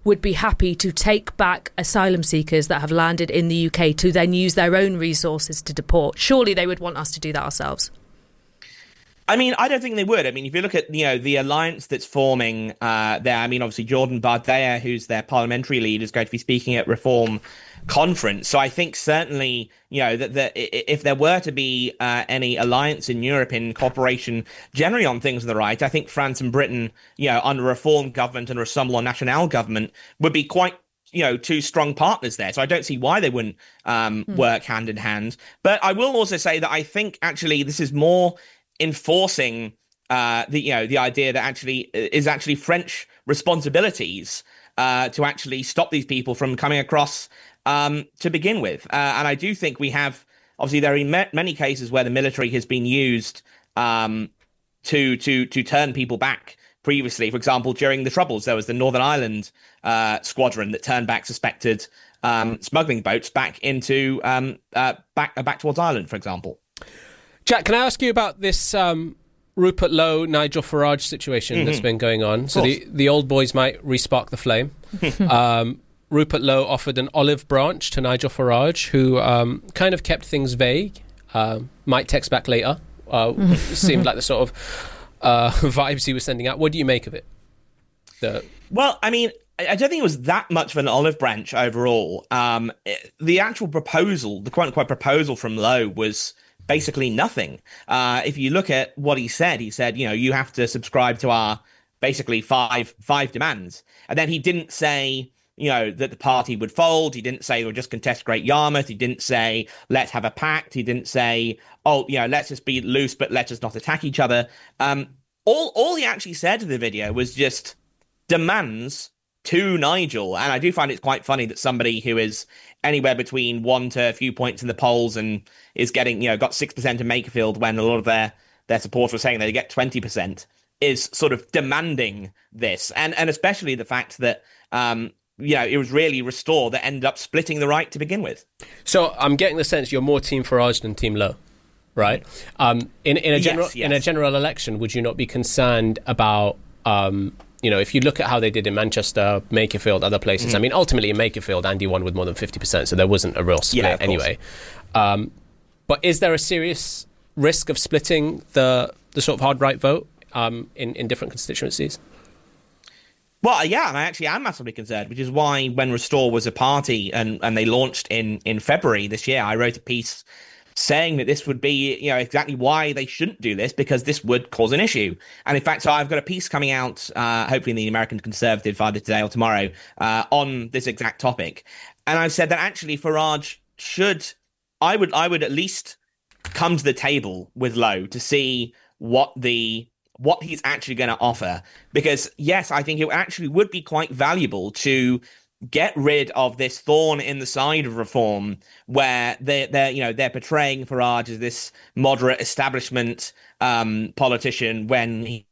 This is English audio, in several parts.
would be happy to take back asylum seekers that have landed in the UK to then use their own resources to deport. Surely they would want us to do that ourselves. I mean, I don't think they would. I mean, if you look at, the alliance that's forming there, I mean, obviously Jordan Bardella, who's their parliamentary lead, is going to be speaking at Reform Conference. So I think certainly, that if there were to be any alliance in Europe in cooperation generally on things on the right, I think France and Britain, under a Reform government and a Rassemblement National government would be quite two strong partners there. So I don't see why they wouldn't work hand in hand. But I will also say that I think actually this is more enforcing the idea that actually French responsibilities to actually stop these people from coming across to begin with. And I do think we have, obviously there are many cases where the military has been used to turn people back previously. For example, during the Troubles, there was the Northern Ireland squadron that turned back suspected smuggling boats back into back towards Ireland, for example. Jack, can I ask you about this Rupert Lowe, Nigel Farage situation that's been going on? So the old boys might re-spark the flame. Rupert Lowe offered an olive branch to Nigel Farage, who kind of kept things vague. Might text back later. Seemed like the sort of vibes he was sending out. What do you make of it? Well, I mean, I don't think it was that much of an olive branch overall. The actual proposal, the quote-unquote proposal from Lowe was basically nothing. If you look at what he said, you have to subscribe to our basically five demands. And then he didn't say, that the party would fold. He didn't say we'll just contest Great Yarmouth. He didn't say, let's have a pact. He didn't say, let's just be loose, but let's just not attack each other. All he actually said in the video was just demands to Nigel. And I do find it quite funny that somebody who is anywhere between 1 to a few points in the polls and is getting, got 6% in Makerfield when a lot of their supporters were saying they get 20%, is sort of demanding this. And especially the fact that, it was really Restore that ended up splitting the right to begin with. So I'm getting the sense you're more Team Farage than Team Lowe, right? In a general election, would you not be concerned about if you look at how they did in Manchester, Makerfield, other places, I mean, ultimately in Makerfield, Andy won with more than 50%, so there wasn't a real split anyway. But is there a serious risk of splitting the sort of hard right vote in different constituencies? Well, yeah, and I actually am massively concerned, which is why when Restore was a party and they launched in February this year, I wrote a piece saying that this would be, exactly why they shouldn't do this, because this would cause an issue. And in fact, so I've got a piece coming out, hopefully in the American Conservative either today or tomorrow, on this exact topic. And I've said that actually Farage I would at least come to the table with Lowe to see what he's actually going to offer. Because yes, I think it actually would be quite valuable to get rid of this thorn in the side of Reform, where they're portraying Farage as this moderate establishment politician when he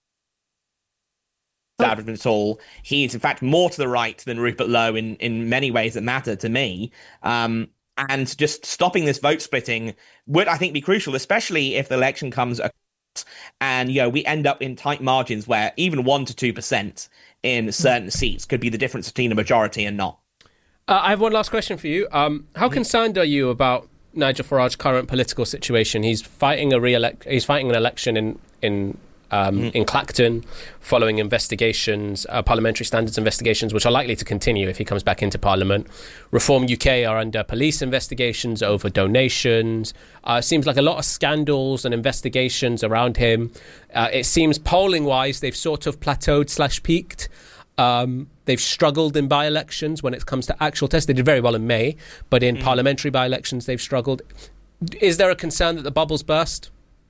establishment at all. He is in fact more to the right than Rupert Lowe in many ways that matter to me. And just stopping this vote splitting would, I think, be crucial, especially if the election comes and we end up in tight margins where even 1 to 2% in certain seats could be the difference between a majority and not. I have one last question for you. How concerned are you about Nigel Farage's current political situation? He's fighting an election in Clacton following investigations, parliamentary standards investigations, which are likely to continue if he comes back into Parliament. Reform UK are under police investigations over donations. Seems like a lot of scandals and investigations around him. It seems polling-wise they've sort of plateaued / peaked. They've struggled in by-elections when it comes to actual tests. They did very well in May, but in parliamentary by-elections they've struggled. Is there a concern that the bubbles burst?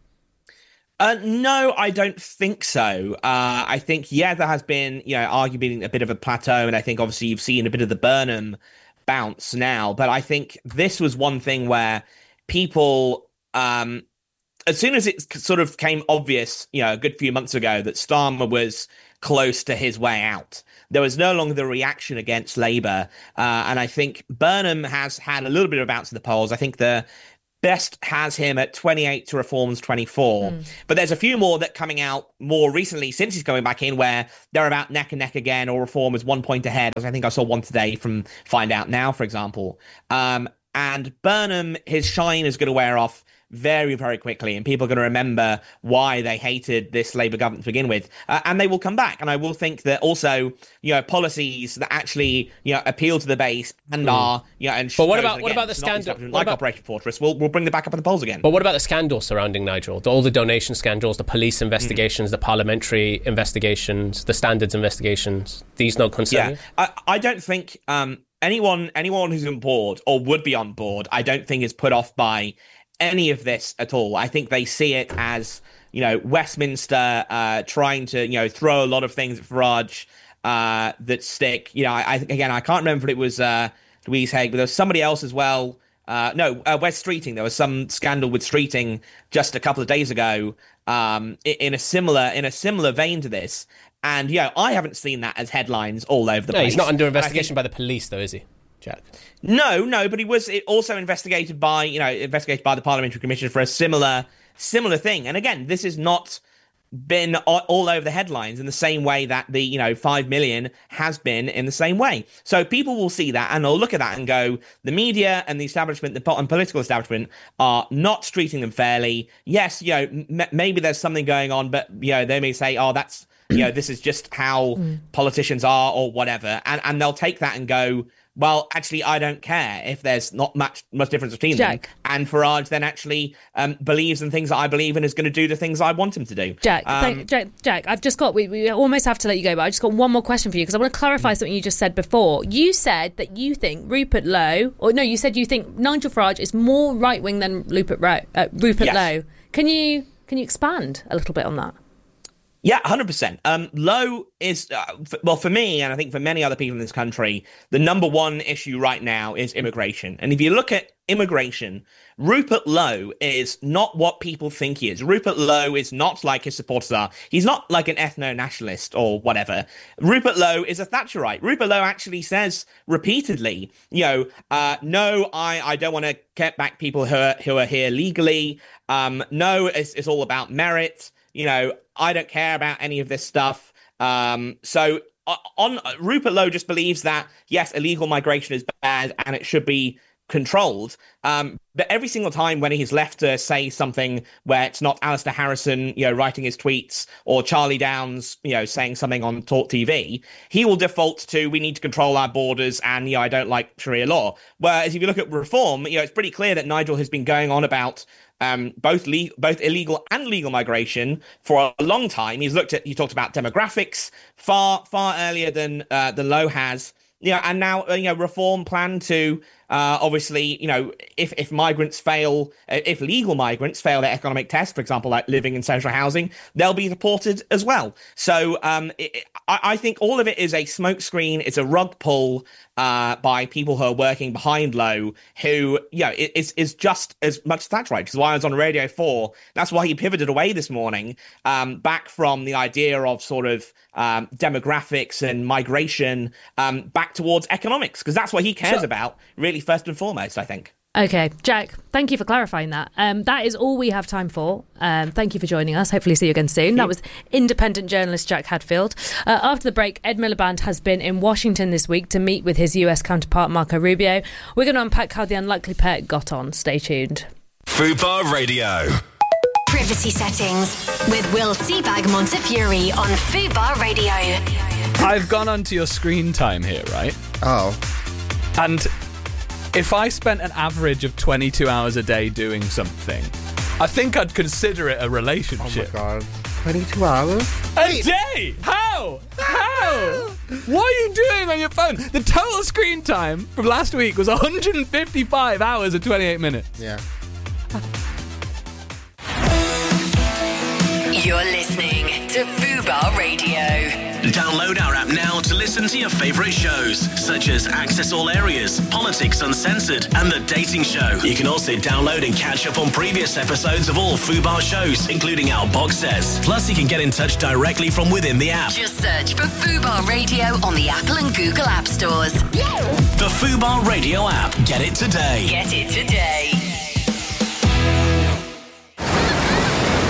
No, I don't think so. I think, there has been, arguably a bit of a plateau, and I think obviously you've seen a bit of the Burnham bounce now. But I think this was one thing where people, as soon as it sort of came obvious, a good few months ago that Starmer was close to his way out, there was no longer the reaction against Labour. And I think Burnham has had a little bit of a bounce in the polls. I think the best has him at 28 to Reform's 24. But there's a few more that coming out more recently since he's going back in where they're about neck and neck again, or Reform is 1 point ahead. I think I saw one today from Find Out Now, for example. And Burnham, his shine is going to wear off very, very quickly, and people are going to remember why they hated this Labour government to begin with, and they will come back. And I will think that also, policies that actually, appeal to the base and are, and but what about the scandal? Like Operation Fortress, we'll bring them back up in the polls again. But what about the scandal surrounding Nigel? All the donation scandals, the police investigations, the parliamentary investigations, the standards investigations. These no concern you? I don't think anyone who's on board or would be on board, I don't think is put off by any of this at all. I think they see it as, Westminster trying to, throw a lot of things at Farage that stick. I can't remember if it was Louise Haigh, but there was somebody else as well. Wes Streeting. There was some scandal with Streeting just a couple of days ago in a similar vein to this. And, I haven't seen that as headlines all over the place. He's not under investigation by the police, though, is he, Jack? No, but he was also investigated by the Parliamentary Commission for a similar thing. And again, this has not been all over the headlines in the same way that the 5 million has been in the same way. So people will see that and they'll look at that and go, the media and the establishment, the political establishment are not treating them fairly. Yes, maybe there's something going on, but they may say, oh, that's this is just how politicians are or whatever, and they'll take that and go, well, actually, I don't care if there's not much difference between them. And Farage then actually believes in things that I believe and is going to do the things I want him to do. Jack, I've just got, we almost have to let you go, but I just got one more question for you because I want to clarify something you just said before. You said that you think you said you think Nigel Farage is more right-wing than Rupert Lowe. Can you expand a little bit on that? Yeah, 100%. Lowe is, for me, and I think for many other people in this country, the number one issue right now is immigration. And if you look at immigration, Rupert Lowe is not what people think he is. Rupert Lowe is not like his supporters are. He's not like an ethno-nationalist or whatever. Rupert Lowe is a Thatcherite. Rupert Lowe actually says repeatedly, no, I don't want to get back people who are here legally. No, it's all about merit. I don't care about any of this stuff. So Rupert Lowe just believes that, yes, illegal migration is bad and it should be controlled. But every single time when he's left to say something where it's not Alistair Harrison, writing his tweets, or Charlie Downs, saying something on Talk TV, he will default to, we need to control our borders and, I don't like Sharia law. Whereas if you look at Reform, it's pretty clear that Nigel has been going on about both illegal and legal migration for a long time. He talked about demographics far earlier than Lowe has. And now Reform plan to obviously, if migrants fail, if legal migrants fail their economic test, for example, like living in social housing, they'll be deported as well. So I think all of it is a smokescreen. It's a rug pull by people who are working behind Lowe, who is just as much Thatcherite. Which is why I was on Radio 4. That's why he pivoted away this morning, back from the idea of sort of demographics and migration, back towards economics, because that's what he cares about, really, first and foremost, I think. Okay, Jack, thank you for clarifying that. That is all we have time for. Thank you for joining us. Hopefully see you again soon. That was independent journalist Jack Hadfield. After the break, Ed Miliband has been in Washington this week to meet with his US counterpart Marco Rubio. We're going to unpack how the unlikely pair got on. Stay tuned. Fubar Radio. Privacy settings with Will Seabag Montefiore on Fubar Radio. I've gone onto your screen time here, right? Oh. And if I spent an average of 22 hours a day doing something, I think I'd consider it a relationship. Oh my God. 22 hours? A day? How? What are you doing on your phone? The total screen time from last week was 155 hours and 28 minutes. Yeah. You're listening to Fubar Radio. Download our app now to listen to your favourite shows, such as Access All Areas, Politics Uncensored, and The Dating Show. You can also download and catch up on previous episodes of all Fubar shows, including our box sets. Plus, you can get in touch directly from within the app. Just search for Fubar Radio on the Apple and Google App Stores. The Fubar Radio app. Get it today. Get it today.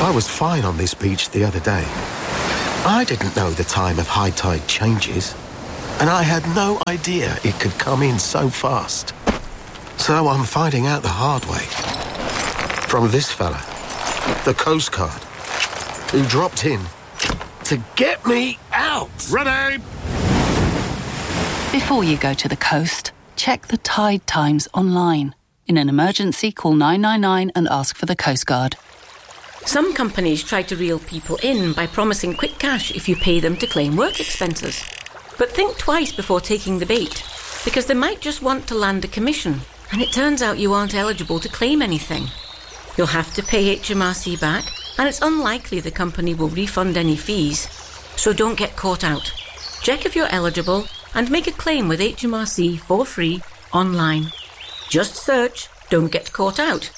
I was fine on this beach the other day. I didn't know the time of high tide changes, and I had no idea it could come in so fast. So I'm finding out the hard way. From this fella, the Coast Guard, who dropped in to get me out. Ready! Before you go to the coast, check the tide times online. In an emergency, call 999 and ask for the Coast Guard. Some companies try to reel people in by promising quick cash if you pay them to claim work expenses. But think twice before taking the bait, because they might just want to land a commission, and it turns out you aren't eligible to claim anything. You'll have to pay HMRC back, and it's unlikely the company will refund any fees. So don't get caught out. Check if you're eligible and make a claim with HMRC for free online. Just search "Don't Get Caught Out."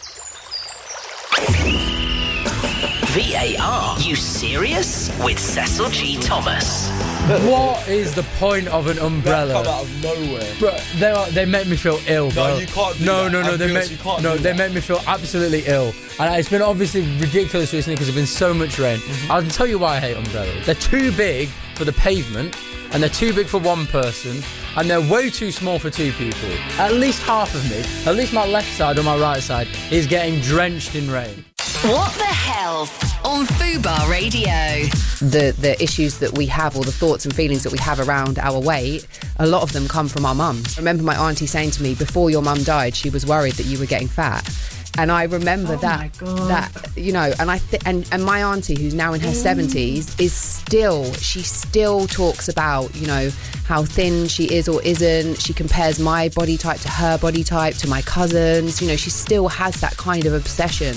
VAR, you serious? With Cecil G. Thomas. What is the point of an umbrella? That come out of nowhere. Bro, they make me feel ill, bro. No, you can't do no, that. No, they make me feel absolutely ill. And it's been obviously ridiculous recently because there's been so much rain. Mm-hmm. I'll tell you why I hate umbrellas. They're too big for the pavement, and they're too big for one person, and they're way too small for two people. At least half of me, at least my left side or my right side, is getting drenched in rain. What the hell on Fubar Radio? The issues that we have, or the thoughts and feelings that we have around our weight, a lot of them come from our mums. I remember my auntie saying to me, before your mum died, she was worried that you were getting fat. And I remember that, you know, and and my auntie, who's now in her 70s, she still talks about, you know, how thin she is or isn't. She compares my body type to her body type, to my cousins. You know, she still has that kind of obsession.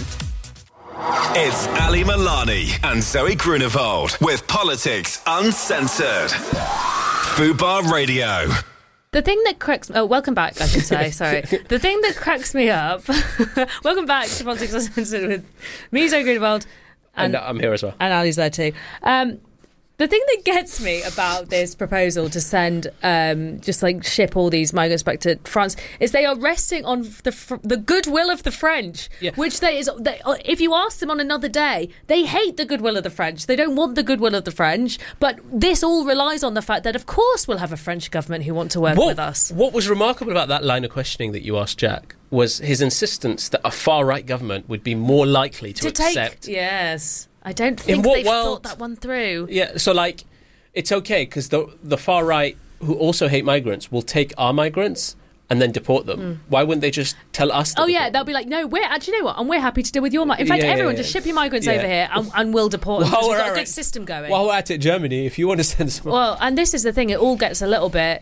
It's Ali Milani and Zoe Grunewald with Politics Uncensored. Fubar Radio. The thing that cracks... Oh, welcome back, I should say. Sorry. The thing that cracks me up... Welcome back to Politics Uncensored with me, Zoe Grunewald. And I'm here as well. And Ali's there too. The thing that gets me about this proposal to send, ship all these migrants back to France is they are resting on the goodwill of the French, which if you ask them on another day, they hate the goodwill of the French. They don't want the goodwill of the French, but this all relies on the fact that, of course, we'll have a French government who want to work with us. What was remarkable about that line of questioning that you asked Jack was his insistence that a far-right government would be more likely to accept... Yes. I don't think they've thought that one through. Yeah, so, it's okay, because the far right, who also hate migrants, will take our migrants and then deport them. Why wouldn't they just tell us to they'll be like, no, we're happy to deal with your migrants. In fact, everyone, just ship your migrants over here and we'll deport them, because we've got a good system going. While we're at it, Germany, if you want to send some... Well, and this is the thing, it all gets a little bit,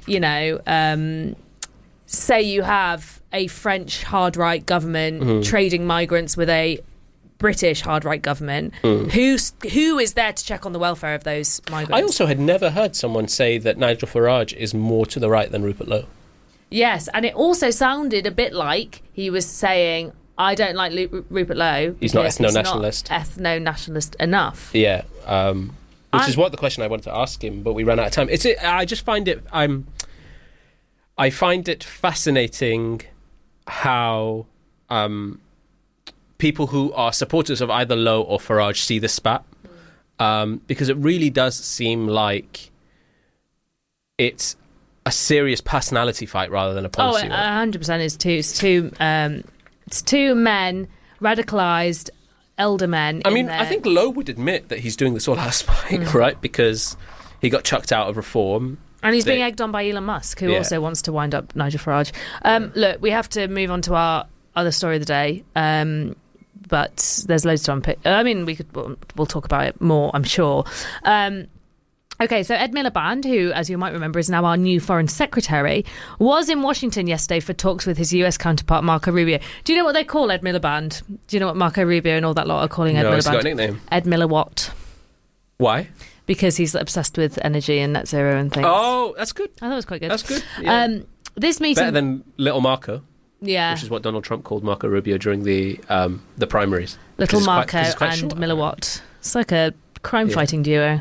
say you have a French hard-right government trading migrants with a British hard-right government, who is there to check on the welfare of those migrants? I also had never heard someone say that Nigel Farage is more to the right than Rupert Lowe. Yes, and it also sounded a bit like he was saying, I don't like Rupert Lowe. He's not ethno-nationalist. Ethno-nationalist enough. Yeah, which is what the question I wanted to ask him, but we ran out of time. I just find it... I find it fascinating how... people who are supporters of either Lowe or Farage see the spat, because it really does seem like it's a serious personality fight rather than a policy one. 100% it's two men, radicalised elder men. I mean, I think Lowe would admit that he's doing this all out of spite, right? Because he got chucked out of Reform. And he's being egged on by Elon Musk, who also wants to wind up Nigel Farage. Look, we have to move on to our other story of the day. But there's loads to unpick. I mean, we'll talk about it more, I'm sure. Okay, so Ed Miliband, who, as you might remember, is now our new Foreign Secretary, was in Washington yesterday for talks with his US counterpart, Marco Rubio. Do you know what they call Ed Miliband? Do you know what Marco Rubio and all that lot are calling Ed Miliband? No, he's got a nickname. Ed Milliwatt. Why? Because he's obsessed with energy and net zero and things. Oh, that's good. I thought it was quite good. That's good. Yeah. This meeting... Better than Little Marco. Yeah. Which is what Donald Trump called Marco Rubio during the primaries. Little Marco and Milliwatt. It's like a crime-fighting duo.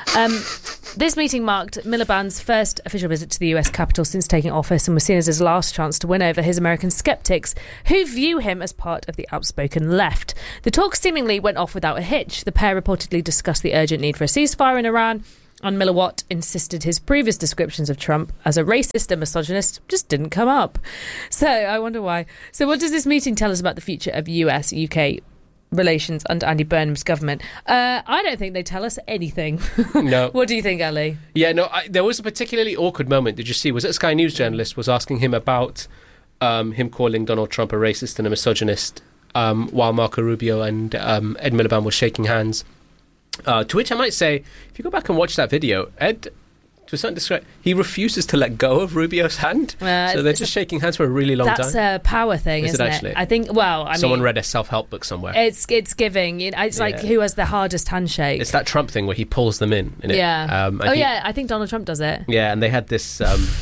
This meeting marked Miliband's first official visit to the US Capitol since taking office and was seen as his last chance to win over his American skeptics, who view him as part of the outspoken left. The talks seemingly went off without a hitch. The pair reportedly discussed the urgent need for a ceasefire in Iran, and Milliwatt insisted his previous descriptions of Trump as a racist and misogynist just didn't come up. So I wonder why. So what does this meeting tell us about the future of US-UK relations under Andy Burnham's government? I don't think they tell us anything. No. What do you think, Ali? Yeah, no, there was a particularly awkward moment. Did you see? Was it a Sky News journalist was asking him about him calling Donald Trump a racist and a misogynist while Marco Rubio and Ed Miliband were shaking hands. To which I might say, if you go back and watch that video, Ed, to a certain extent, he refuses to let go of Rubio's hand. So they're just shaking hands for a really long time. That's a power thing, isn't it? Actually? I think, someone read a self-help book somewhere. It's giving. It's like who has the hardest handshake. It's that Trump thing where he pulls them in it? Yeah. I think Donald Trump does it. Yeah, and they had this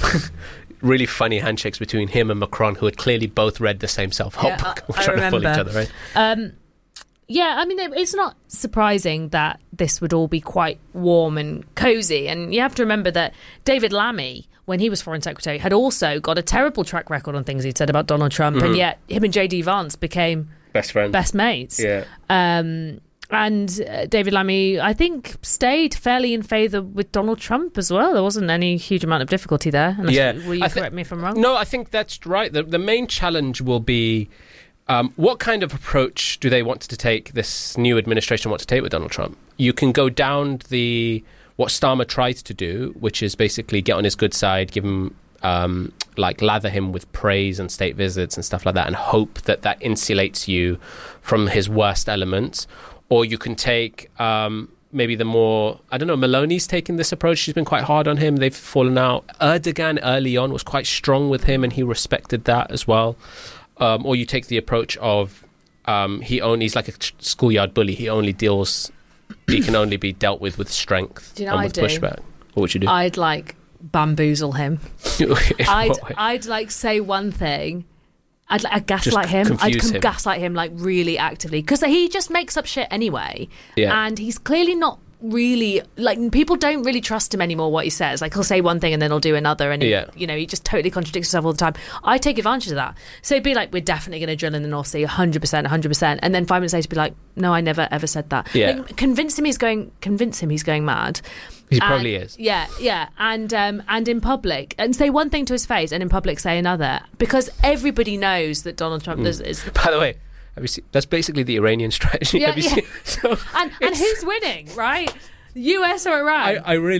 really funny handshakes between him and Macron, who had clearly both read the same self-help book. Trying to pull each other, right? Yeah, I mean, it's not surprising that this would all be quite warm and cosy. And you have to remember that David Lammy, when he was Foreign Secretary, had also got a terrible track record on things he'd said about Donald Trump. And yet him and J.D. Vance became best friends, best mates. Yeah. And David Lammy, I think, stayed fairly in favour with Donald Trump as well. There wasn't any huge amount of difficulty there. Will you correct me if I'm wrong? No, I think that's right. The main challenge will be... what kind of approach do they want to take, this new administration want to take with Donald Trump? You can go down what Starmer tried to do, which is basically get on his good side, give him, lather him with praise and state visits and stuff like that, and hope that insulates you from his worst elements. Or you can take maybe the more, I don't know, Meloni's taken this approach. She's been quite hard on him. They've fallen out. Erdogan early on was quite strong with him, and he respected that as well. Or you take the approach of he's like a schoolyard bully. He can only be dealt with strength and with pushback. What would you do? I'd bamboozle him. I'd say one thing. I'd gaslight him. I'd gaslight him really actively, because he just makes up shit anyway. Yeah. And he's clearly not really, people don't really trust him anymore, what he says. He'll say one thing and then he'll do another, and he just totally contradicts himself all the time. I take advantage of that. So it'd be we're definitely going to drill in the North Sea 100%, and then 5 minutes later be no, I never ever said that. Convince him he's going mad. He probably is. Yeah, and in public, and say one thing to his face, and in public say another, because everybody knows that Donald Trump is. By the way, that's basically the Iranian strategy. Yeah, and who's winning, right? The US or Iran?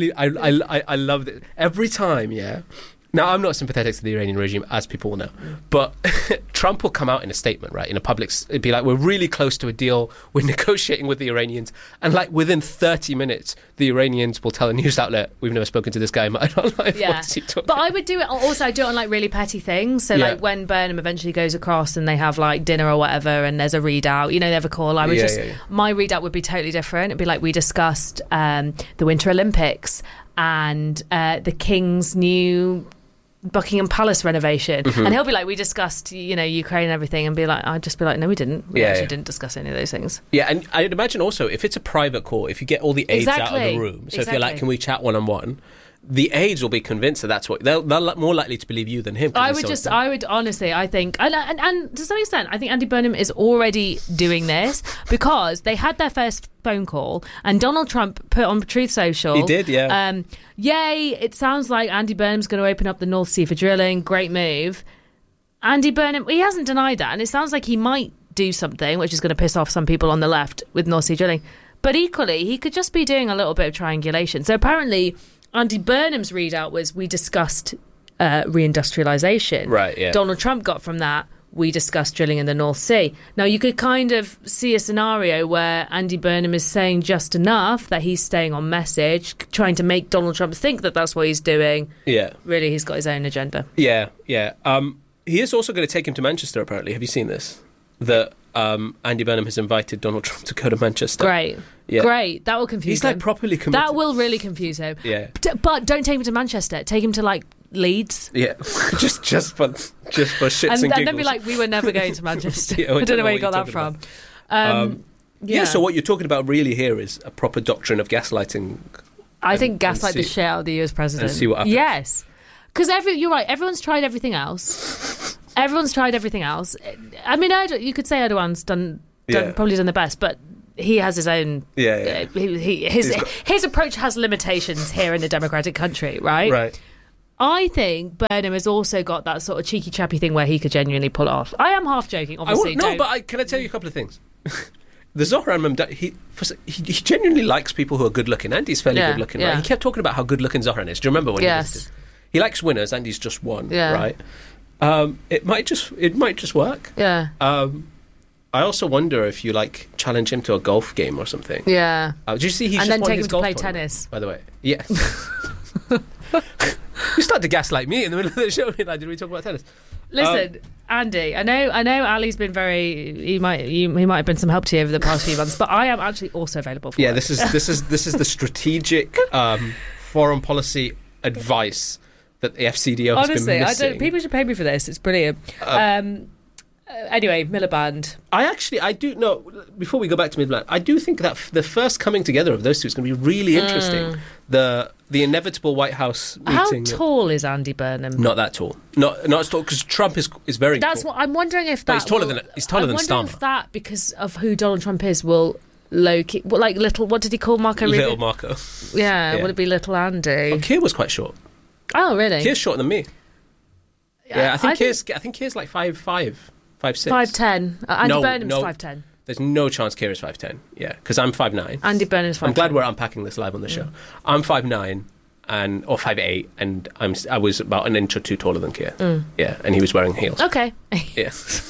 I love it every time. Yeah. Now, I'm not sympathetic to the Iranian regime, as people will know, but Trump will come out in a statement, right, in a public, it'd be we're really close to a deal, we're negotiating with the Iranians, and within 30 minutes, the Iranians will tell a news outlet, we've never spoken to this guy in my life. Yeah, but I would do it, also I do it on really petty things, so when Burnham eventually goes across and they have dinner or whatever, and there's a readout, they have a call, I would my readout would be totally different. It'd be we discussed the Winter Olympics and the King's new Buckingham Palace renovation, and he'll be we discussed Ukraine and everything, and I'd just be no, we didn't. We actually didn't discuss any of those things. Yeah, and I'd imagine also if it's a private call, if you get all the aides out of the room, so if you're can we chat one-on-one, the aides will be convinced that that's what they're more likely to believe you than him. I would honestly, I think, and to some extent, I think Andy Burnham is already doing this, because they had their first phone call, and Donald Trump put on Truth Social. He did, yeah. Yay! It sounds like Andy Burnham's going to open up the North Sea for drilling. Great move. Andy Burnham, he hasn't denied that, and it sounds like he might do something which is going to piss off some people on the left with North Sea drilling. But equally, he could just be doing a little bit of triangulation. So apparently, Andy Burnham's readout was, we discussed reindustrialisation. Right, yeah. Donald Trump got from that, we discussed drilling in the North Sea. Now, you could kind of see a scenario where Andy Burnham is saying just enough that he's staying on message, trying to make Donald Trump think that that's what he's doing. Yeah. Really, he's got his own agenda. Yeah. He is also going to take him to Manchester, apparently. Have you seen this? That Andy Burnham has invited Donald Trump to go to Manchester. Great. Yeah. Great. That will confuse him. He's properly committed. That will really confuse him. Yeah. But don't take him to Manchester. Take him to Leeds. Yeah. just for shits and giggles. And then be we were never going to Manchester. I don't know where you got that from. Yeah, so what you're talking about really here is a proper doctrine of gaslighting. I think gaslight the shit out of the US president. And see what happens. Yes. Because you're right, everyone's tried everything else. I mean, you could say Erdogan's probably done the best, but he has his own... Yeah. His approach has limitations here in a democratic country, right? Right. I think Burnham has also got that sort of cheeky chappy thing where he could genuinely pull it off. I am half joking, obviously. Can I tell you a couple of things? The Zohran Mamdani, he genuinely likes people who are good looking. Andy's fairly good looking, right? He kept talking about how good looking Zohran is. Do you remember when he visited? He likes winners. Andy's just won, right? It might just work. Yeah. I also wonder if you challenge him to a golf game or something. Yeah. Did you see he's and just then won take his him to golf play tournament, tennis. by the way? Yeah. You start to gaslight me in the middle of the show. Did we talk about tennis? Listen, Andy, I know Ali's been he might have been some help to you over the past few months, but I am actually also available for work. This is the strategic foreign policy advice that the FCDO has been missing. People should pay me for this. It's brilliant. Anyway, Miliband. I do know, before we go back to Miliband, I do think that the first coming together of those two is going to be really interesting. The inevitable White House meeting. How tall is Andy Burnham? Not that tall. Not as tall, because Trump is very tall. That's what I'm wondering if that. He's taller than Starmer. I'm wondering if that, because of who Donald Trump is, will low-key... little... What did he call Marco Rubio? Little Marco. Yeah, would it be little Andy? Well, Keir was quite short. Oh, really? Keir's shorter than me. Yeah, I think Keir's like 5'5", 5'6". 5'10". Andy Burnham's 5'10". There's no chance Keir is 5'10". Yeah, because I'm 5'9". Andy Burnham's 5'10". I'm glad we're unpacking this live on the show. I'm 5'9", or 5'8", and I was about an inch or two taller than Keir. Yeah, and he was wearing heels. Okay. Yeah.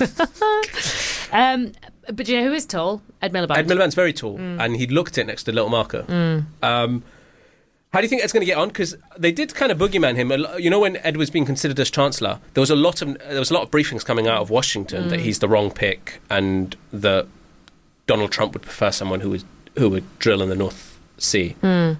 But do you know who is tall? Ed Miliband. Ed Miliband's very tall, and he looked it next to Little Marco. How do you think Ed's going to get on? Because they did kind of boogeyman him. You know, when Ed was being considered as Chancellor, there was a lot of briefings coming out of Washington that he's the wrong pick, and that Donald Trump would prefer someone who would drill in the North Sea. I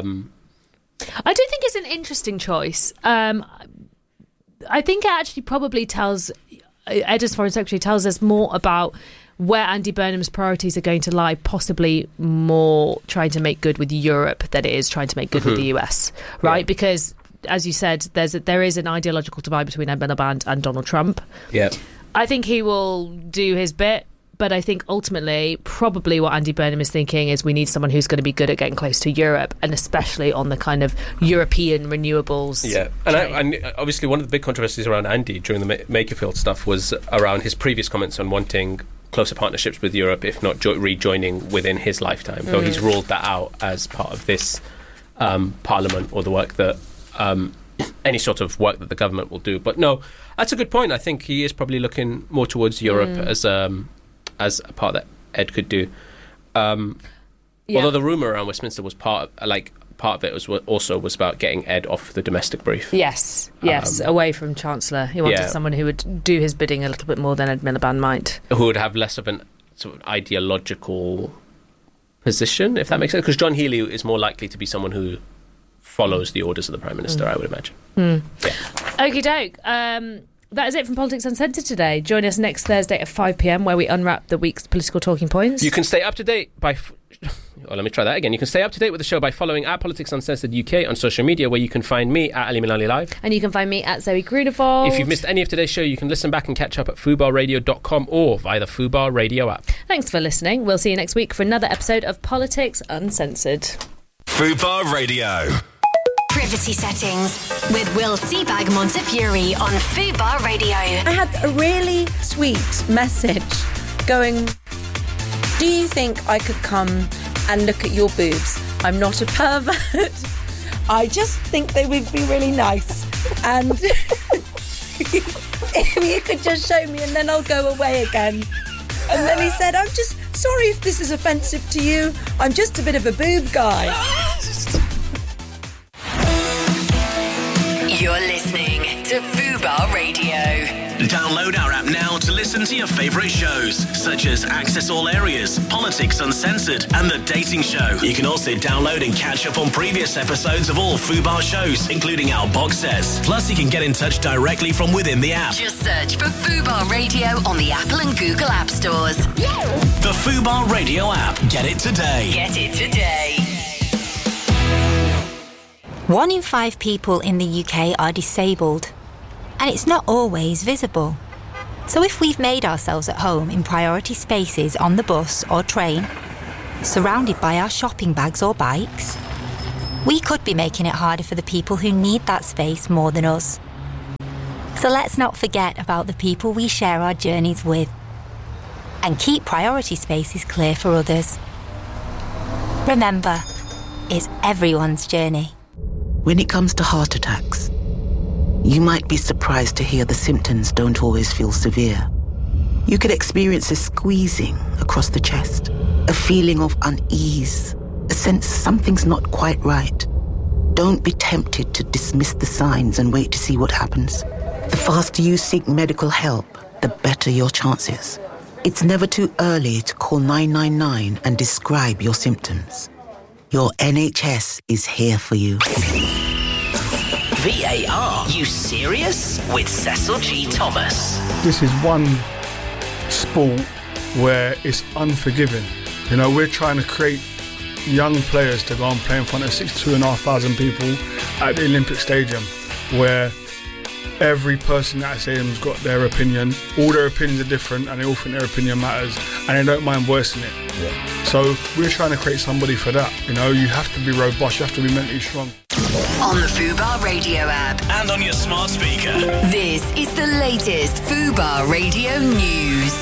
do think it's an interesting choice. I think it actually probably tells Ed, as Foreign Secretary, tells us more about where Andy Burnham's priorities are going to lie, possibly more trying to make good with Europe than it is trying to make good with the US, right? Yeah. Because, as you said, there is an ideological divide between Ed Miliband and Donald Trump. Yeah, I think he will do his bit, but I think ultimately, probably what Andy Burnham is thinking is we need someone who's going to be good at getting close to Europe, and especially on the kind of European renewables. Yeah, and obviously one of the big controversies around Andy during the Makerfield stuff was around his previous comments on wanting closer partnerships with Europe, if not rejoining within his lifetime, though he's ruled that out as part of this parliament or the work that any sort of work that the government will do. But no, that's a good point. I think he is probably looking more towards Europe as a part that Ed could do. Although the rumour around Westminster was part of it was about getting Ed off the domestic brief. Yes, away from Chancellor. He wanted someone who would do his bidding a little bit more than Ed Miliband might. Who would have less of an sort of ideological position, if that makes sense. Because John Healey is more likely to be someone who follows the orders of the Prime Minister, I would imagine. Okie doke. That is it from Politics Uncensored today. Join us next Thursday at 5 p.m, where we unwrap the week's political talking points. You can stay up to date by... let me try that again. You can stay up to date with the show by following at Politics Uncensored UK on social media, where you can find me at Ali Milali Live. And you can find me at Zoe Grunewald. If you've missed any of today's show, you can listen back and catch up at fubarradio.com or via the Fubar Radio app. Thanks for listening. We'll see you next week for another episode of Politics Uncensored. Fubar Radio. Privacy Settings with Will Seabag Montefiore on Fubar Radio. I had a really sweet message going, do you think I could come and look at your boobs? I'm not a pervert. I just think they would be really nice. And if you could just show me, and then I'll go away again. And then he said, I'm just sorry if this is offensive to you. I'm just a bit of a boob guy. You're listening to Fubar Radio. Download our app now to listen to your favourite shows, such as Access All Areas, Politics Uncensored, and The Dating Show. You can also download and catch up on previous episodes of all Fubar shows, including our box sets. Plus, you can get in touch directly from within the app. Just search for Fubar Radio on the Apple and Google App Stores. The Fubar Radio app. Get it today. Get it today. 1 in 5 people in the UK are disabled, and it's not always visible. So if we've made ourselves at home in priority spaces on the bus or train, surrounded by our shopping bags or bikes, we could be making it harder for the people who need that space more than us. So let's not forget about the people we share our journeys with, and keep priority spaces clear for others. Remember, it's everyone's journey. When it comes to heart attacks, you might be surprised to hear the symptoms don't always feel severe. You could experience a squeezing across the chest, a feeling of unease, a sense something's not quite right. Don't be tempted to dismiss the signs and wait to see what happens. The faster you seek medical help, the better your chances. It's never too early to call 999 and describe your symptoms. Your NHS is here for you. VAR, you serious? With Cecil G. Thomas. This is one sport where it's unforgiving. You know, we're trying to create young players to go and play in front of 62,500 people at the Olympic Stadium, where every person at the stadium's got their opinion. All their opinions are different, and they all think their opinion matters, and they don't mind voicing it. Yeah. So we're trying to create somebody for that. You know, you have to be robust, you have to be mentally strong. On the Fubar Radio app. And on your smart speaker. This is the latest Fubar Radio news.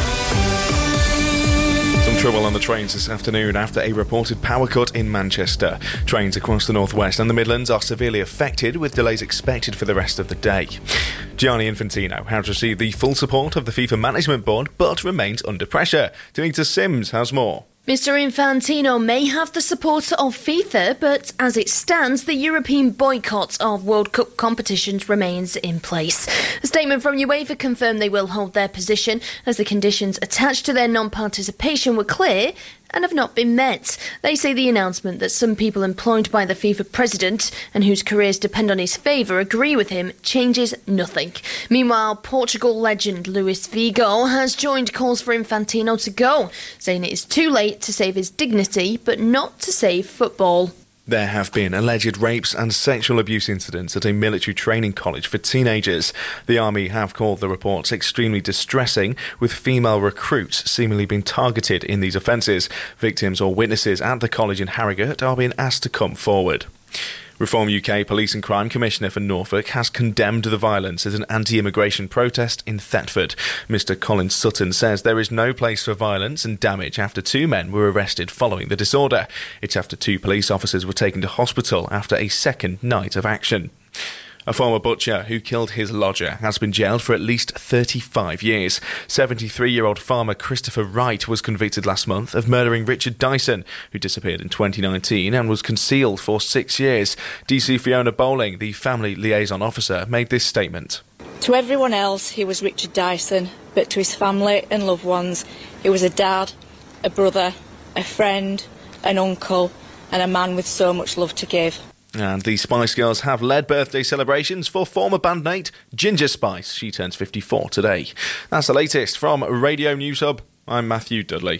Some trouble on the trains this afternoon after a reported power cut in Manchester. Trains across the northwest and the Midlands are severely affected, with delays expected for the rest of the day. Gianni Infantino has received the full support of the FIFA Management Board, but remains under pressure. Denita Sims has more. Mr. Infantino may have the support of FIFA, but as it stands, the European boycott of World Cup competitions remains in place. A statement from UEFA confirmed they will hold their position, as the conditions attached to their non-participation were clear and have not been met. They say the announcement that some people employed by the FIFA president and whose careers depend on his favour agree with him changes nothing. Meanwhile, Portugal legend Luis Figo has joined calls for Infantino to go, saying it is too late to save his dignity, but not to save football. There have been alleged rapes and sexual abuse incidents at a military training college for teenagers. The Army have called the reports extremely distressing, with female recruits seemingly being targeted in these offences. Victims or witnesses at the college in Harrogate are being asked to come forward. Reform UK Police and Crime Commissioner for Norfolk has condemned the violence at an anti-immigration protest in Thetford. Mr Colin Sutton says there is no place for violence and damage after 2 men were arrested following the disorder. It's after 2 police officers were taken to hospital after a second night of action. A former butcher who killed his lodger has been jailed for at least 35 years. 73-year-old farmer Christopher Wright was convicted last month of murdering Richard Dyson, who disappeared in 2019 and was concealed for 6 years. DC Fiona Bowling, the family liaison officer, made this statement. To everyone else, he was Richard Dyson, but to his family and loved ones, he was a dad, a brother, a friend, an uncle, and a man with so much love to give. And the Spice Girls have led birthday celebrations for former bandmate Ginger Spice. She turns 54 today. That's the latest from Radio News Hub. I'm Matthew Dudley.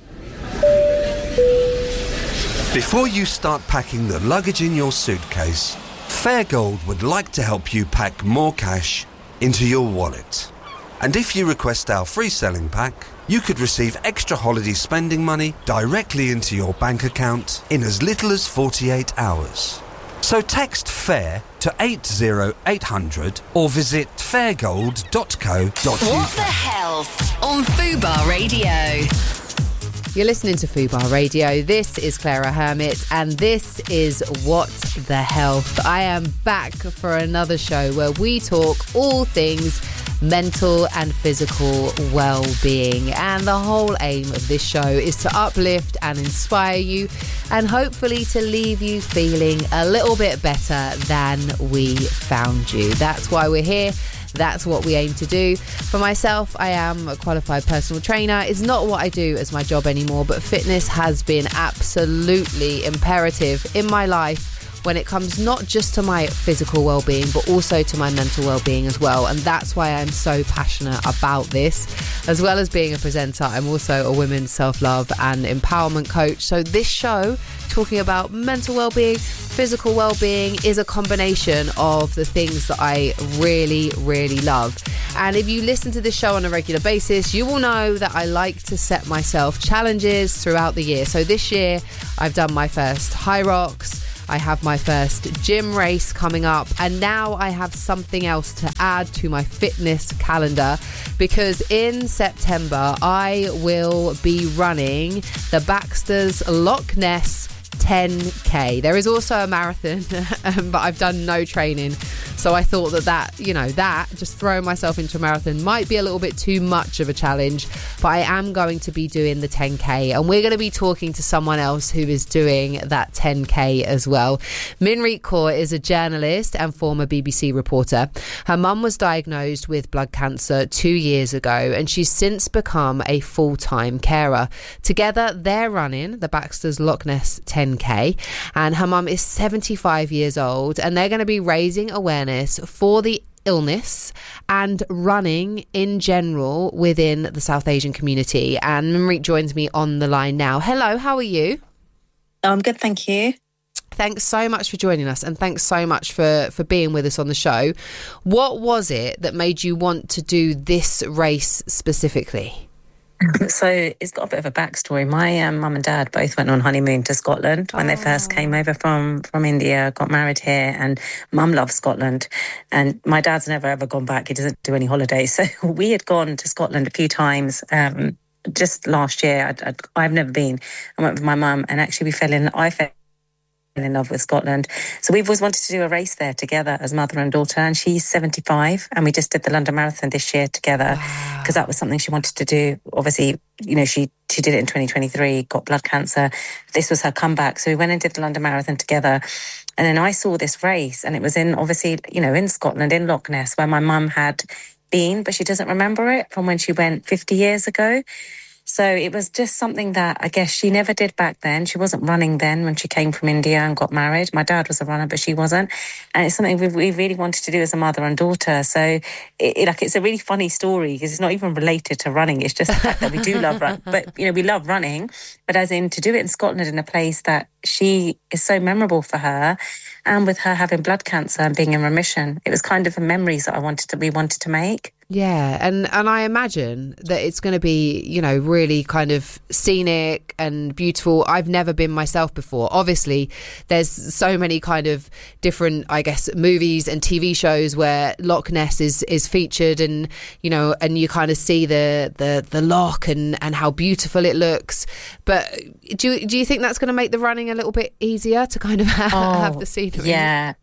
Before you start packing the luggage in your suitcase, Fairgold would like to help you pack more cash into your wallet. And if you request our free selling pack, you could receive extra holiday spending money directly into your bank account in as little as 48 hours. So text FAIR to 80800 or visit fairgold.co.uk. What the Health on Fubar Radio. You're listening to Fubar Radio. This is Clara Hermit, and this is What the Health. I am back for another show where we talk all things mental and physical well-being, and the whole aim of this show is to uplift and inspire you, and hopefully to leave you feeling a little bit better than we found you. That's why we're here. That's what we aim to do. For myself, I am a qualified personal trainer. It's not what I do as my job anymore, but fitness has been absolutely imperative in my life when it comes not just to my physical well-being, but also to my mental well-being as well. And that's why I'm so passionate about this. As well as being a presenter, I'm also a women's self-love and empowerment coach. So this show, talking about mental well-being, physical well-being, is a combination of the things that I really, really love. And if you listen to this show on a regular basis, you will know that I like to set myself challenges throughout the year. So this year, I've done my first High Rocks. I have my first gym race coming up, and now I have something else to add to my fitness calendar, because in September I will be running the Baxter's Loch Ness 10K. There is also a marathon, but I've done no training. So I thought that just throwing myself into a marathon might be a little bit too much of a challenge, but I am going to be doing the 10K, and we're going to be talking to someone else who is doing that 10K as well. Minreet Kaur is a journalist and former BBC reporter. Her mum was diagnosed with blood cancer 2 years ago, and she's since become a full-time carer. Together, they're running the Baxter's Loch Ness 10K, and her mum is 75 years old, and they're going to be raising awareness for the illness and running in general within the South Asian community. And Minreet joins me on the line now. Hello, how are you? I'm good, thank you. Thanks so much for joining us, and thanks so much for being with us on the show. What was it that made you want to do this race specifically? So it's got a bit of a backstory. My mum and dad both went on honeymoon to Scotland when they first came over from India, got married here, and mum loves Scotland. And my dad's never ever gone back. He doesn't do any holidays. So we had gone to Scotland a few times just last year. I've never been. I went with my mum, and actually I fell in love with Scotland. So we've always wanted to do a race there together as mother and daughter, and she's 75, and we just did the London Marathon this year together because that was something she wanted to do. Obviously, she did it in 2023, got blood cancer. This was her comeback. So we went and did the London Marathon together. And then I saw this race, and it was in Scotland, in Loch Ness, where my mum had been, but she doesn't remember it from when she went 50 years ago. So it was just something that I guess she never did back then. She wasn't running then when she came from India and got married. My dad was a runner, but she wasn't. And it's something we really wanted to do as a mother and daughter. So it's a really funny story because it's not even related to running. It's just the fact that we do love running. But, we love running. But as in to do it in Scotland in a place that she is so memorable for her, and with her having blood cancer and being in remission, it was kind of the memories that we wanted to make. Yeah, and I imagine that it's going to be, really kind of scenic and beautiful. I've never been myself before. Obviously, there's so many kind of different, I guess, movies and TV shows where Loch Ness is featured, and and you kind of see the loch and how beautiful it looks. But do you think that's going to make the running a little bit easier to kind of have the scenery? Yeah.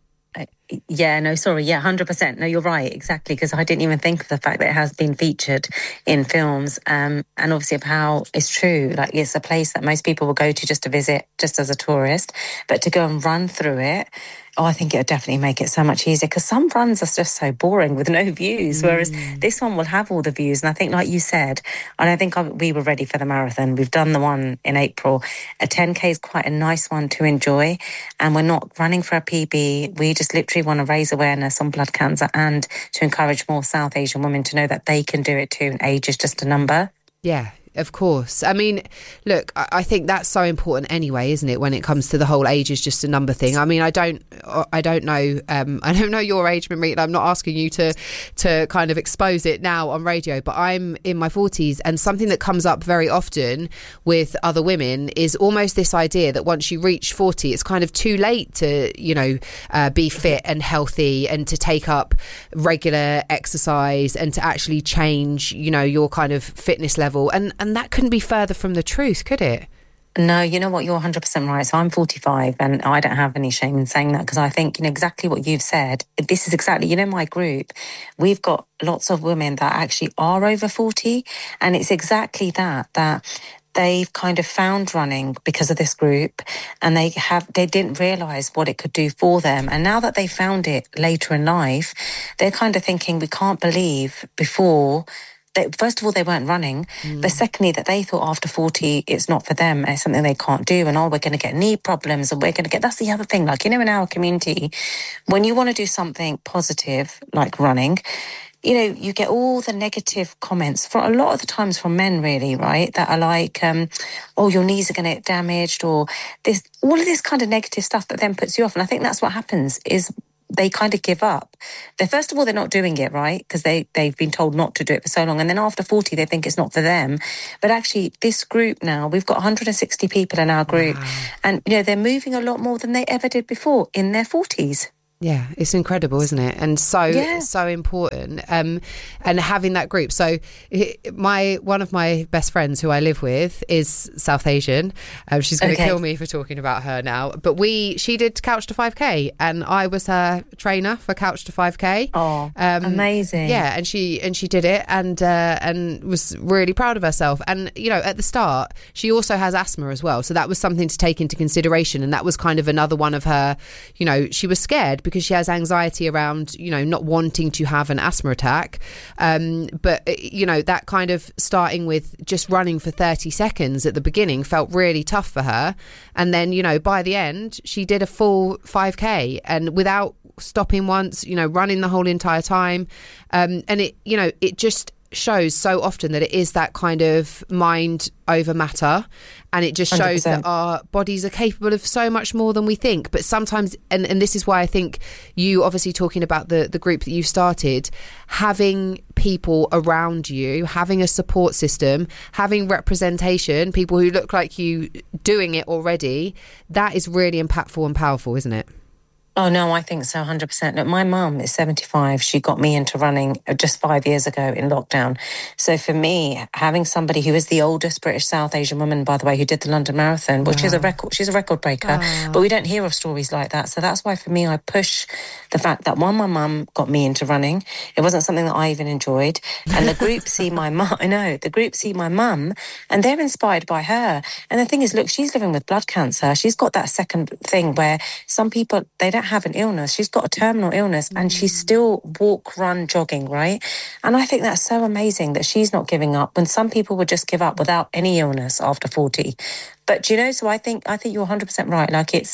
Yeah, no, sorry. Yeah, 100%. No, you're right. Exactly. Because I didn't even think of the fact that it has been featured in films. And obviously of how it's true. Like, it's a place that most people will go to just to visit, just as a tourist. But to go and run through it, I think it would definitely make it so much easier, because some runs are just so boring with no views, whereas this one will have all the views. And I think, like you said, I don't think we were ready for the marathon. We've done the one in April. A 10K is quite a nice one to enjoy, and we're not running for a PB. We just literally want to raise awareness on blood cancer and to encourage more South Asian women to know that they can do it too, and age is just a number. Yeah. Of course. I mean, look, I think that's so important anyway, isn't it, when it comes to the whole age is just a number thing. I mean, I don't know I don't know your age, Minreet, and I'm not asking you to kind of expose it now on radio, but I'm in my 40s, and something that comes up very often with other women is almost this idea that once you reach 40, it's kind of too late to, be fit and healthy and to take up regular exercise and to actually change, your kind of fitness level. And that couldn't be further from the truth, could it? No, you know what? You're 100% right. So I'm 45, and I don't have any shame in saying that, because I think, exactly what you've said. This is exactly, my group, we've got lots of women that actually are over 40, and it's exactly that they've kind of found running because of this group, and they didn't realise what it could do for them. And now that they found it later in life, they're kind of thinking, we can't believe before. First of all, they weren't running, but secondly, that they thought after 40, it's not for them, it's something they can't do, and we're going to get knee problems, and we're going to get, that's the other thing, like, in our community, when you want to do something positive, like running, you get all the negative comments, for a lot of the times from men, really, right, that are like, oh, your knees are going to get damaged, or this, all of this kind of negative stuff that then puts you off. And I think that's what happens, is they kind of give up. First of all, they're not doing it, right? Because they've been told not to do it for so long. And then after 40, they think it's not for them. But actually, this group now, we've got 160 people in our group. Wow. And, they're moving a lot more than they ever did before in their 40s. Yeah, it's incredible, isn't it? And so important. And having that group. So one of my best friends who I live with is South Asian. She's going to kill me for talking about her now. But she did Couch to 5K, and I was her trainer for Couch to 5K. Oh, amazing. Yeah, and she did it and was really proud of herself. And, at the start, she also has asthma as well. So that was something to take into consideration. And that was kind of another one of her, she was scared because she has anxiety around, not wanting to have an asthma attack. But, that kind of starting with just running for 30 seconds at the beginning felt really tough for her. And then, by the end, she did a full 5K and without stopping once, running the whole entire time. And it just shows so often that it is that kind of mind over matter, and it just shows 100%. That our bodies are capable of so much more than we think. But sometimes, and this is why I think you obviously talking about the group that you started, having people around you, having a support system, having representation, people who look like you doing it already, that is really impactful and powerful, isn't it? Oh, no, I think so, 100%. Look, my mum is 75. She got me into running just 5 years ago in lockdown. So for me, having somebody who is the oldest British South Asian woman, by the way, who did the London Marathon, which is a record, she's a record breaker, but we don't hear of stories like that. So that's why for me, I push the fact that, one, my mum got me into running. It wasn't something that I even enjoyed. And the group see my mum, the group see my mum, and they're inspired by her. And the thing is, look, she's living with blood cancer. She's got that second thing where some people, they don't have an illness. She's got a terminal illness and she's still walk, run, jogging, right? And I think that's so amazing that she's not giving up when some people would just give up without any illness after 40. But so I think you're 100% right. Like it's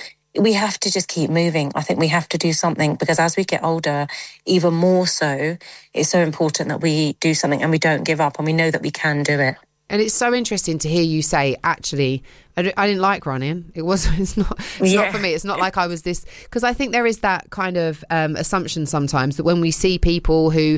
we have to just keep moving. I think we have to do something, because as we get older, even more so, it's so important that we do something and we don't give up and we know that we can do it. And it's so interesting to hear you say, actually, I didn't like running. It's not for me. It's not like I was this, because I think there is that kind of assumption sometimes that when we see people who,